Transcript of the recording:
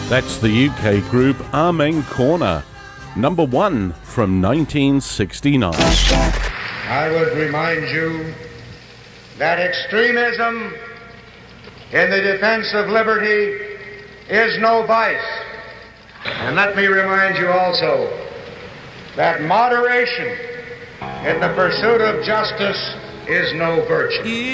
That's the UK group Amen Corner, number 1 from 1969. I would remind you that extremism in the defense of liberty is no vice. And let me remind you also that moderation in the pursuit of justice is no virtue.